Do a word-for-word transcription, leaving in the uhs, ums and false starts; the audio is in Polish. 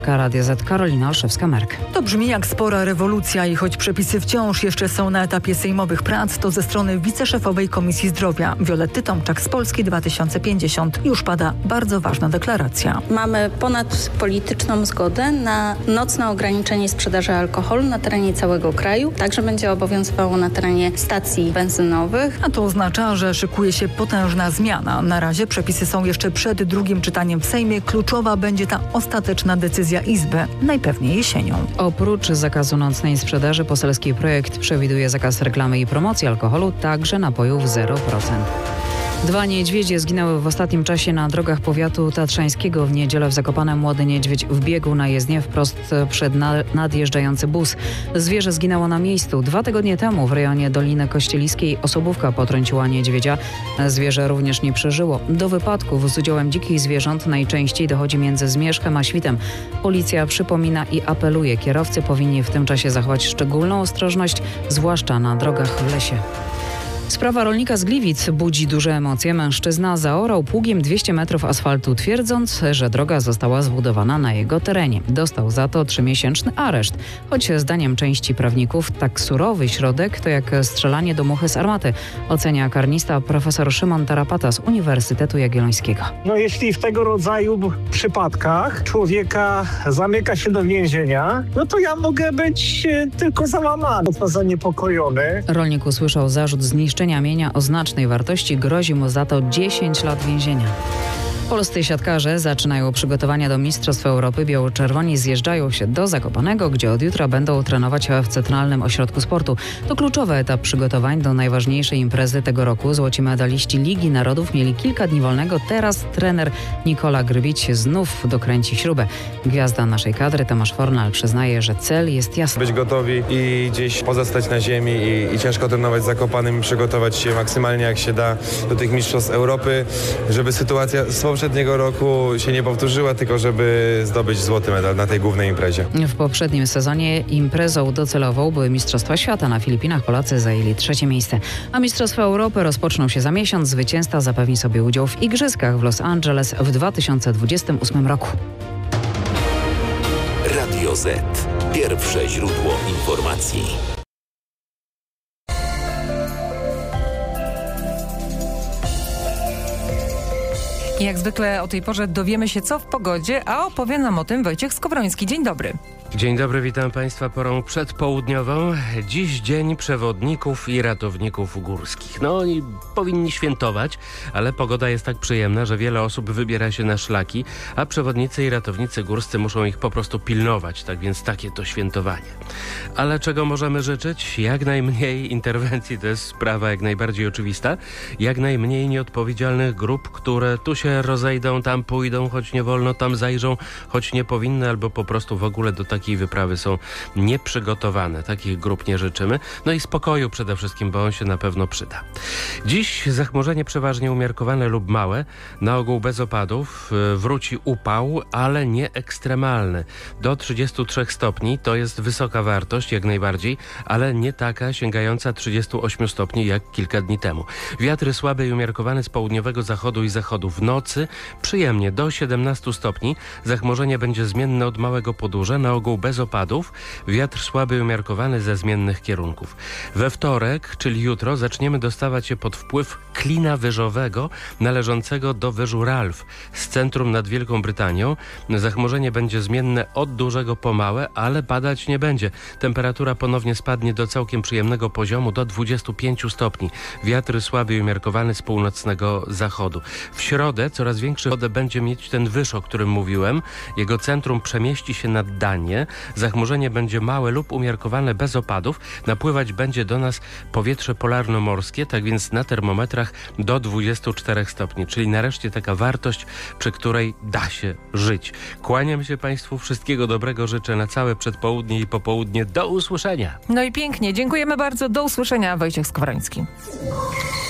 Radio Z, Karolina Olszewska-Merk. To brzmi jak spora rewolucja i choć przepisy wciąż jeszcze są na etapie sejmowych prac, to ze strony wiceszefowej Komisji Zdrowia Violetty Tomczak z Polski dwa tysiące pięćdziesiąt już pada bardzo ważna deklaracja. Mamy ponadpolityczną zgodę na nocne ograniczenie sprzedaży alkoholu na terenie całego kraju. Także będzie obowiązywało na terenie stacji benzynowych. A to oznacza, że szykuje się potężna zmiana. Na razie przepisy są jeszcze przed drugim czytaniem w Sejmie. Kluczowa będzie ta ostateczna decyzja Izby, najpewniej jesienią. Oprócz zakazu nocnej sprzedaży poselski projekt przewiduje zakaz reklamy i promocji alkoholu, także napojów zero procent. Dwa niedźwiedzie zginęły w ostatnim czasie na drogach powiatu tatrzańskiego. W niedzielę w Zakopanem młody niedźwiedź wbiegł na jezdnię wprost przed na- nadjeżdżający bus. Zwierzę zginęło na miejscu. Dwa tygodnie temu w rejonie Doliny Kościeliskiej osobówka potrąciła niedźwiedzia. Zwierzę również nie przeżyło. Do wypadków z udziałem dzikich zwierząt najczęściej dochodzi między Zmierzchem a Świtem. Policja przypomina i apeluje. Kierowcy powinni w tym czasie zachować szczególną ostrożność, zwłaszcza na drogach w lesie. Sprawa rolnika z Gliwic budzi duże emocje. Mężczyzna zaorał pługiem dwieście metrów asfaltu, twierdząc, że droga została zbudowana na jego terenie. Dostał za to trzymiesięczny areszt. Choć zdaniem części prawników tak surowy środek to jak strzelanie do muchy z armaty, ocenia karnista profesor Szymon Tarapata z Uniwersytetu Jagiellońskiego. No jeśli w tego rodzaju przypadkach człowieka zamyka się do więzienia, no to ja mogę być tylko załamany, zaniepokojony. Rolnik usłyszał zarzut zniszczenia mienia o znacznej wartości, grozi mu za to dziesięć lat więzienia. Polscy siatkarze zaczynają przygotowania do Mistrzostw Europy. Biało-czerwoni zjeżdżają się do Zakopanego, gdzie od jutra będą trenować w Centralnym Ośrodku Sportu. To kluczowy etap przygotowań do najważniejszej imprezy tego roku. Złoci medaliści Ligi Narodów mieli kilka dni wolnego. Teraz trener Nikola Grbić znów dokręci śrubę. Gwiazda naszej kadry Tomasz Fornal przyznaje, że cel jest jasny. Być gotowi i gdzieś pozostać na ziemi i, i ciężko trenować z Zakopanym i przygotować się maksymalnie jak się da do tych Mistrzostw Europy, żeby sytuacja z poprzedniego roku się nie powtórzyła, tylko żeby zdobyć złoty medal na tej głównej imprezie. W poprzednim sezonie imprezą docelową były Mistrzostwa Świata. Na Filipinach Polacy zajęli trzecie miejsce. A Mistrzostwa Europy rozpoczną się za miesiąc. Zwycięzca zapewni sobie udział w Igrzyskach w Los Angeles w dwa tysiące dwudziestym ósmym roku. Radio Z. Pierwsze źródło informacji. Jak zwykle o tej porze dowiemy się, co w pogodzie, a opowie nam o tym Wojciech Skowroński. Dzień dobry. Dzień dobry, witam Państwa porą przedpołudniową. Dziś dzień przewodników i ratowników górskich. No oni powinni świętować, ale pogoda jest tak przyjemna, że wiele osób wybiera się na szlaki, a przewodnicy i ratownicy górscy muszą ich po prostu pilnować. Tak więc takie to świętowanie. Ale czego możemy życzyć? Jak najmniej interwencji, to jest sprawa jak najbardziej oczywista. Jak najmniej nieodpowiedzialnych grup, które tu się rozejdą, tam pójdą, choć nie wolno, tam zajrzą, choć nie powinny, albo po prostu w ogóle do takiej wyprawy są nieprzygotowane. Takich grup nie życzymy. No i spokoju przede wszystkim, bo on się na pewno przyda. Dziś zachmurzenie przeważnie umiarkowane lub małe, na ogół bez opadów, wróci upał, ale nie ekstremalny. Do trzydziestu trzech stopni to jest wysoka wartość, jak najbardziej, ale nie taka sięgająca trzydziestu ośmiu stopni jak kilka dni temu. Wiatry słabe i umiarkowane z południowego zachodu i zachodu. W nocy przyjemnie do siedemnastu stopni. Zachmurzenie będzie zmienne od małego podórza, na ogół bez opadów. Wiatr słaby i umiarkowany ze zmiennych kierunków. We wtorek, czyli jutro, zaczniemy dostawać się pod wpływ klina wyżowego należącego do wyżu Ralph z centrum nad Wielką Brytanią. Zachmurzenie będzie zmienne od dużego po małe, ale padać nie będzie. Temperatura ponownie spadnie do całkiem przyjemnego poziomu, do dwudziestu pięciu stopni. Wiatr słaby i umiarkowany z północnego zachodu. W środę coraz większy wodę będzie mieć ten wyż, o którym mówiłem. Jego centrum przemieści się nad Danię. Zachmurzenie będzie małe lub umiarkowane bez opadów. Napływać będzie do nas powietrze polarno-morskie, tak więc na termometrach do dwudziestu czterech stopni, czyli nareszcie taka wartość, przy której da się żyć. Kłaniam się Państwu, wszystkiego dobrego życzę na całe przedpołudnie i popołudnie. Do usłyszenia. No i pięknie. Dziękujemy bardzo. Do usłyszenia. Wojciech Skowroński.